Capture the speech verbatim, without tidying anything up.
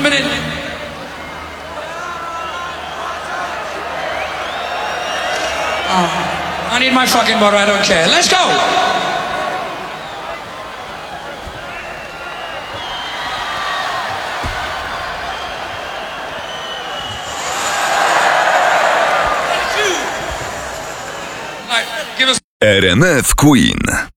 minute. Oh, I need my fucking water, I don't care. Let's go! Give us R M F Queen.